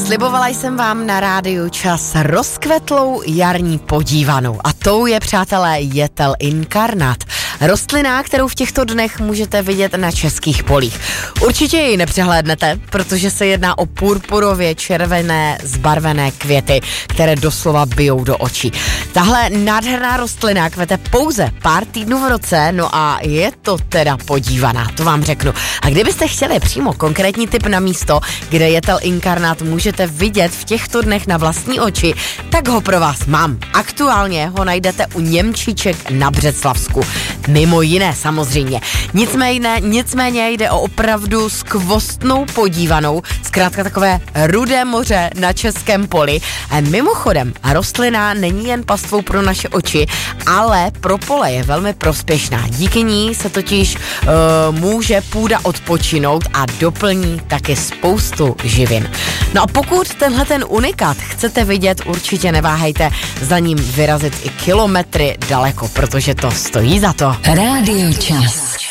Slibovala jsem vám na rádiu Čas rozkvetlou jarní podívanou a tou je, přátelé, jetel inkarnát. Rostlina, kterou v těchto dnech můžete vidět na českých polích. Určitě ji nepřehlédnete, protože se jedná o purpurově červené zbarvené květy, které doslova bijou do očí. Tahle nádherná rostlina kvete pouze pár týdnů v roce, no a je to teda podívaná, to vám řeknu. A kdybyste chtěli přímo konkrétní tip na místo, kde jetel inkarnát můžete vidět v těchto dnech na vlastní oči, tak ho pro vás mám. Aktuálně ho najdete u Němčiček na Břeclavsku. Mimo jiné samozřejmě. Nicméně jde o opravdu skvostnou podívanou, zkrátka takové rudé moře na českém poli. A mimochodem, rostlina není jen pastvou pro naše oči, ale pro pole je velmi prospěšná. Díky ní se totiž může půda odpočinout a doplní taky spoustu živin. No a pokud tenhle ten unikát chcete vidět, určitě neváhejte za ním vyrazit i kilometry daleko, protože to stojí za to. Rádio Čas.